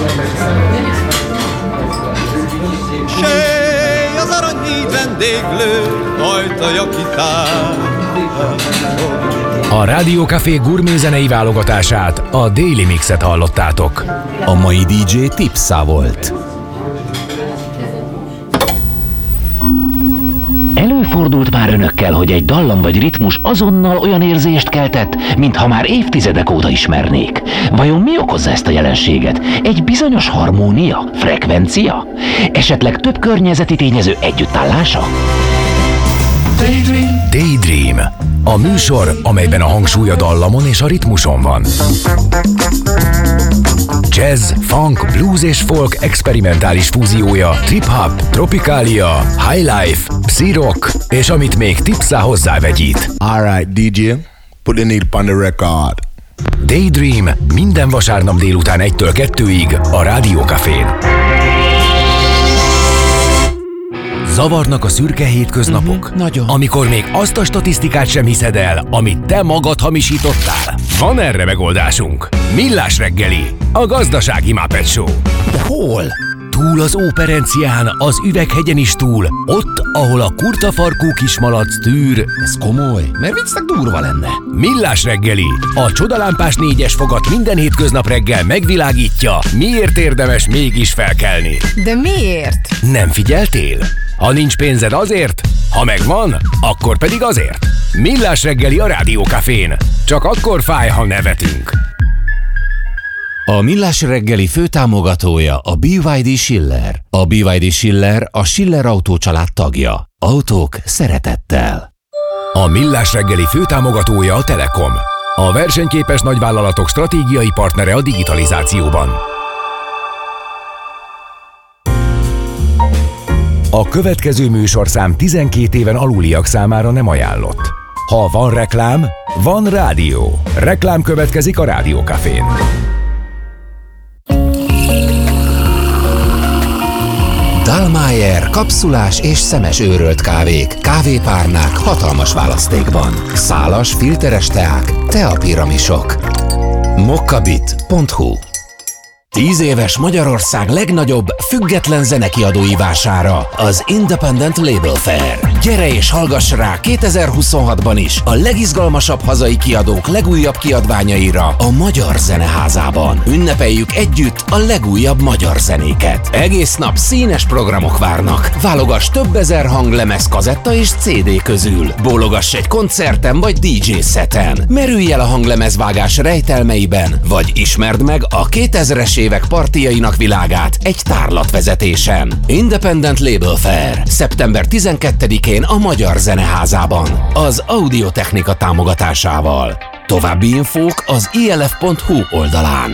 Sej az arany vendéglő, ajtaja kitár. A Rádió Café gurmézenei válogatását, a Daily Mixet hallottátok. A mai DJ Tipsa volt. Előfordult már önökkel, hogy egy dallam vagy ritmus azonnal olyan érzést keltett, mintha már évtizedek óta ismernék. Vajon mi okozza ezt a jelenséget? Egy bizonyos harmónia? Frekvencia? Esetleg több környezeti tényező együttállása? Daydream. A műsor, amelyben a hangsúly a dallamon és a ritmuson van. Jazz, funk, blues és folk experimentális fúziója, trip-hop, tropikália, highlife, psi-rock, és amit még Tipsa hozzávegyít. Alright, DJ, put the needle on the record. Daydream minden vasárnap délután 1-től 2-ig a Rádió Cafén. Zavarnak a szürke hétköznapok? Nagyon. Amikor még azt a statisztikát sem hiszed el, amit te magad hamisítottál? Van erre megoldásunk. Millás reggeli, a gazdasági Muppet Show. De hol? Túl az Óperencián, az Üveghegyen is túl, ott, ahol a kurtafarkú kismalac tűr. Ez komoly, mert viccnek durva lenne. Millás reggeli, a csodalámpás 4-es fogat minden hétköznap reggel megvilágítja, miért érdemes mégis felkelni. De miért? Nem figyeltél? Ha nincs pénzed azért, ha megvan, akkor pedig azért. Millás reggeli a Rádió Cafén. Csak akkor fáj, ha nevetünk. A Millás reggeli főtámogatója a BYD Schiller. A BYD Schiller a Schiller autócsalád tagja. Autók szeretettel. A Millás reggeli főtámogatója a Telekom. A versenyképes nagyvállalatok stratégiai partnere a digitalizációban. A következő műsorszám 12 éven aluliak számára nem ajánlott. Ha van reklám, van rádió. Reklám következik a Rádió Cafén. Dallmayr kapszulás és szemes őrölt kávék, kávépárnák hatalmas választékban. Szálas, filteres teák, teapiramisok. Mokkabit.hu 10 éves Magyarország legnagyobb független zenekiadói vására, az Independent Label Fair. Gyere és hallgass rá 2026-ban is a legizgalmasabb hazai kiadók legújabb kiadványaira a Magyar Zeneházában. Ünnepeljük együtt a legújabb magyar zenéket. Egész nap színes programok várnak. Válogass több ezer hanglemez, kazetta és CD közül. Bólogass egy koncerten vagy DJ szeten. Merülj el a hanglemezvágás rejtelmeiben, vagy ismerd meg a 2000-es évek partijainak világát egy tárlatvezetésen. Independent Label Fair. Szeptember 12-én a Magyar Zeneházában. Az Audiotechnika támogatásával. További infók az ilf.hu oldalán.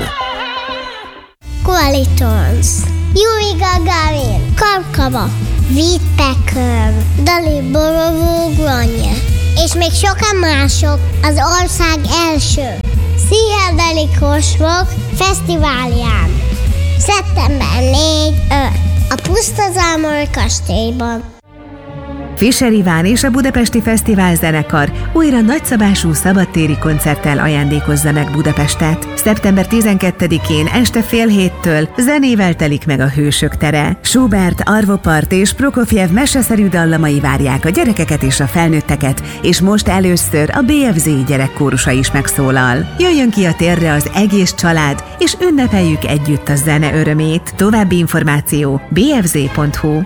Qualitons, Yuri Gagarin, Karkava, Whittaker, Dali Borovó Granje, és még sokan mások az ország első Pszichedelikus Rock Fesztiválján. Szeptember 4-5 a Pusztazámor kastélyban. Fischer Iván és a Budapesti Fesztivál Zenekar újra nagyszabású szabadtéri koncerttel ajándékozza meg Budapestet. Szeptember 12-én este 6:30 zenével telik meg a Hősök tere. Schubert, Arvo Pärt és Prokofjev meseszerű dallamai várják a gyerekeket és a felnőtteket, és most először a BFZ gyerekkórusa is megszólal. Jöjjön ki a térre az egész család, és ünnepeljük együtt a zene örömét. További információ bfz.hu.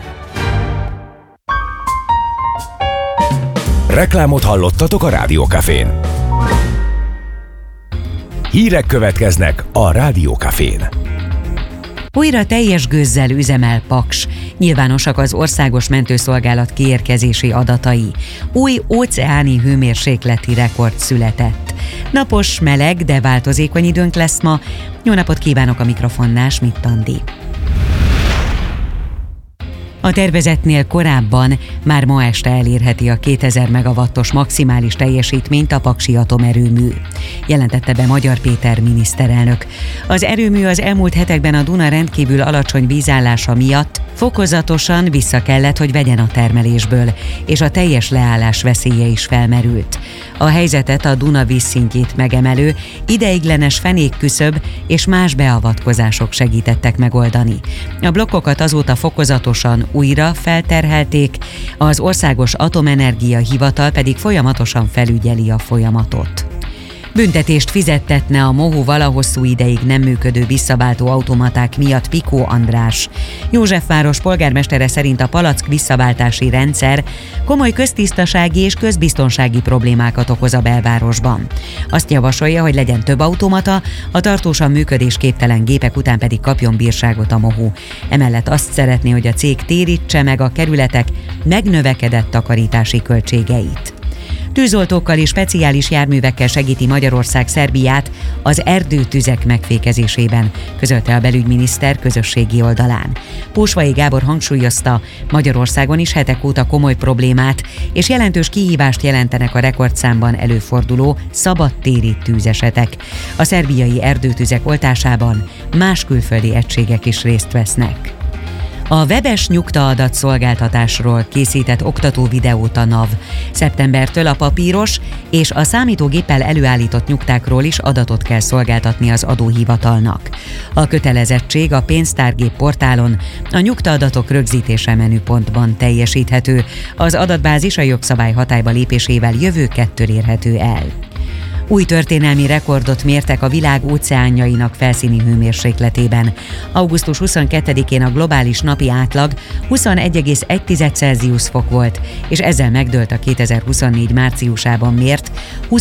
Reklámot hallottatok a Rádió Cafén. Hírek következnek a Rádió Cafén. Újra teljes gőzzel üzemel Paks. Nyilvánosak az Országos Mentőszolgálat kiérkezési adatai. Új óceáni hőmérsékleti rekord született. Napos, meleg, de változékony időnk lesz ma. Jó napot kívánok, a mikrofonnál Schmidt Andi. A tervezetnél korábban már ma este elérheti a 2000 megawattos maximális teljesítményt a paksi atomerőmű, jelentette be Magyar Péter miniszterelnök. Az erőmű az elmúlt hetekben a Duna rendkívül alacsony vízállása miatt Fokozatosan vissza kellett, hogy vegyen a termelésből, és a teljes leállás veszélye is felmerült. A helyzetet a Duna vízszintjét megemelő, ideiglenes fenékküszöb és más beavatkozások segítettek megoldani. A blokkokat azóta fokozatosan újra felterhelték, az Országos Atomenergia Hivatal pedig folyamatosan felügyeli a folyamatot. Büntetést fizettetne a Mohóval a hosszú ideig nem működő visszaváltó automaták miatt Pikó András. Józsefváros polgármestere szerint a palack visszaváltási rendszer komoly köztisztasági és közbiztonsági problémákat okoz a belvárosban. Azt javasolja, hogy legyen több automata, a tartósan működésképtelen gépek után pedig kapjon bírságot a Mohó. Emellett azt szeretné, hogy a cég térítse meg a kerületek megnövekedett takarítási költségeit. Tűzoltókkal és speciális járművekkel segíti Magyarország Szerbiát az erdőtüzek megfékezésében, közölte a belügyminiszter közösségi oldalán. Pósvai Gábor hangsúlyozta, Magyarországon is hetek óta komoly problémát és jelentős kihívást jelentenek a rekordszámban előforduló szabadtéri tűzesetek. A szerbiai erdőtüzek oltásában más külföldi egységek is részt vesznek. A webes nyugtaadat szolgáltatásról készített oktató videót a NAV. Szeptembertől a papíros és a számítógéppel előállított nyugtákról is adatot kell szolgáltatni az adóhivatalnak. A kötelezettség a pénztárgép portálon a nyugtaadatok rögzítése menüpontban teljesíthető. Az adatbázis a jogszabály hatályba lépésével jövő 2 érhető el. Új történelmi rekordot mértek a világ óceánjainak felszíni hőmérsékletében. Augusztus 22-én a globális napi átlag 21,1 Celsius fok volt, és ezzel megdőlt a 2024 márciusában mért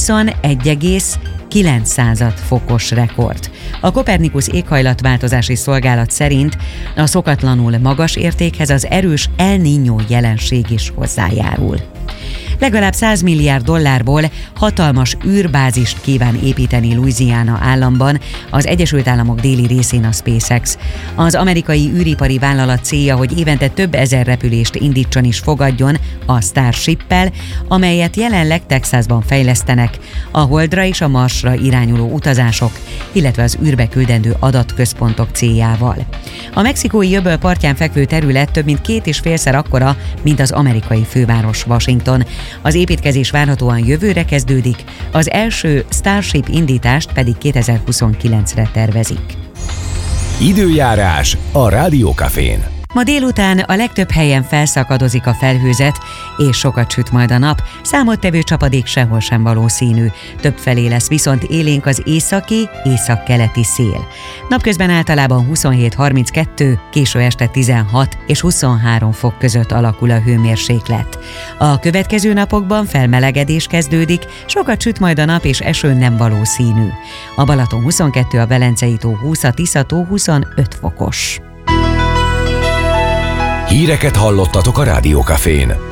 21,9 fokos rekord. A Kopernikusz éghajlatváltozási szolgálat szerint a szokatlanul magas értékhez az erős El Niño jelenség is hozzájárul. Legalább $100 milliárd hatalmas űrbázist kíván építeni Louisiana államban, az Egyesült Államok déli részén a SpaceX. Az amerikai űripari vállalat célja, hogy évente több ezer repülést indítson és fogadjon a Starship-pel, amelyet jelenleg Texasban fejlesztenek, a Holdra és a Marsra irányuló utazások, illetve az űrbe küldendő adatközpontok céljával. A mexikói öböl partján fekvő terület több mint 2,5-szer akkora, mint az amerikai főváros Washington. Az építkezés várhatóan jövőre kezdődik, az első Starship indítást pedig 2029-re tervezik. Időjárás a Rádiókafén. Ma délután a legtöbb helyen felszakadozik a felhőzet, és sokat süt majd a nap, számottevő csapadék sehol sem valószínű. Többfelé lesz viszont élénk az északi, északkeleti szél. Napközben általában 27-32, késő este 16 és 23 fok között alakul a hőmérséklet. A következő napokban felmelegedés kezdődik, sokat süt majd a nap és eső nem valószínű. A Balaton 22, a Velencei-tó 20, a Tisza-tó 25 fokos. Híreket hallottatok a Rádiókafén.